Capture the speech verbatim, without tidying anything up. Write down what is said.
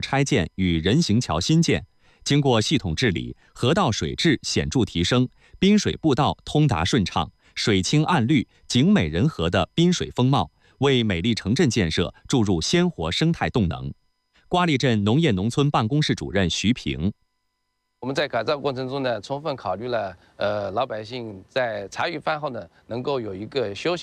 拆建与人行桥新建，经过系统治理，河道水质显著提升，滨水步道通达顺畅，水清岸绿、景美人和的滨水风貌，为美丽城镇建设注入鲜活生态动能。瓜沥镇农业农村办公室主任徐平。 我们在改造过程中呢，充分考虑了呃老百姓在茶余饭后呢能够有一个休息。